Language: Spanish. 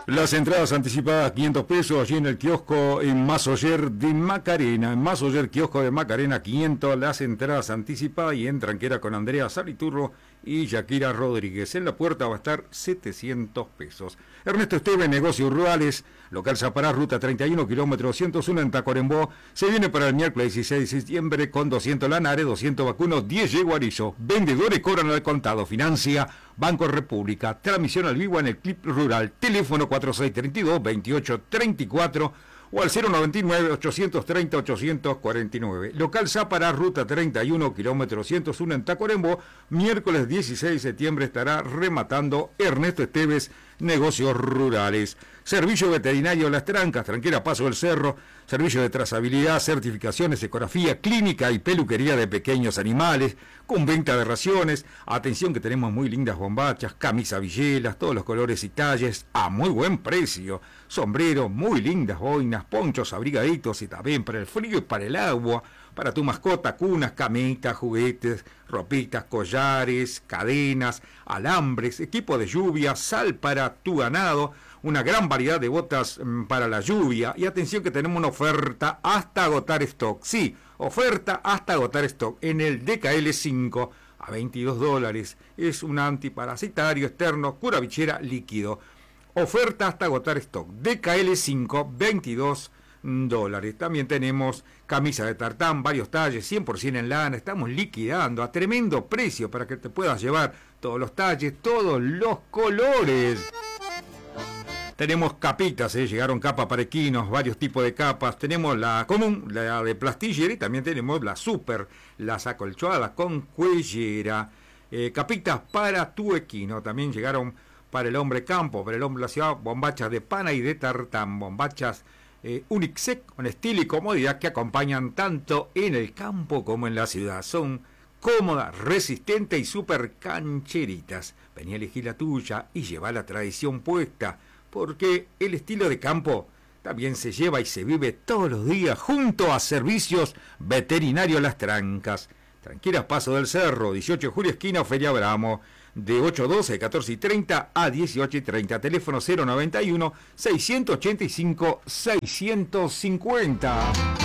Las entradas anticipadas 500 pesos allí en el kiosco en Masoyer de Macarena. En Masoyer, kiosco de Macarena, 500 las entradas anticipadas y en tranquera con Andrea Sariturro y Shakira Rodríguez. En la puerta va a estar 700 pesos. Ernesto Esteves, Negocios Rurales, local Zapará, ruta 31, kilómetro 201 en Tacuarembó. Se viene para el miércoles 16 de septiembre con 200 Lanares, 200 vacunos, 10 yeguarillo. Vendedores cobran al contado. Financia Banco República. Transmisión al vivo en el Clip Rural. Teléfono 4632-2834 o al 099-830-849. Local Zapará, ruta 31, kilómetro 101 en Tacuarembó. Miércoles 16 de septiembre estará rematando Ernesto Esteves, Negocios Rurales. Servicio veterinario Las Trancas, Tranquera Paso del Cerro. Servicio de trazabilidad, certificaciones, ecografía, clínica y peluquería de pequeños animales, con venta de raciones. Atención que tenemos muy lindas bombachas, camisas villelas, todos los colores y talles, a muy buen precio. Sombreros, muy lindas boinas, ponchos abrigaditos y también para el frío y para el agua. Para tu mascota, cunas, camitas, juguetes, ropitas, collares, cadenas, alambres, equipo de lluvia, sal para tu ganado, una gran variedad de botas para la lluvia. Y atención que tenemos una oferta hasta agotar stock. Sí, oferta hasta agotar stock en el DKL5 a $22. Es un antiparasitario externo, cura bichera líquido. Oferta hasta agotar stock. DKL5, $22. También tenemos camisa de tartán, varios talles, 100% en lana. Estamos liquidando a tremendo precio para que te puedas llevar todos los talles, todos los colores. Tenemos capitas, llegaron capas para equinos, varios tipos de capas. Tenemos la común, la de plastillera, y también tenemos la super, las acolchadas con cuellera. Capitas para tu equino. También llegaron para el hombre campo, para el hombre de la ciudad, bombachas de pana y de tartán, bombachas Unixec con estilo y comodidad que acompañan tanto en el campo como en la ciudad. Son cómodas, resistentes y súper cancheritas. Vení a elegir la tuya y lleva la tradición puesta, porque el estilo de campo también se lleva y se vive todos los días junto a Servicios Veterinarios Las Trancas. Tranquilas Paso del Cerro, 18 de julio, esquina Feria Bramo, de 8:12, 14:30 a 18:30. Teléfono 091-685-650.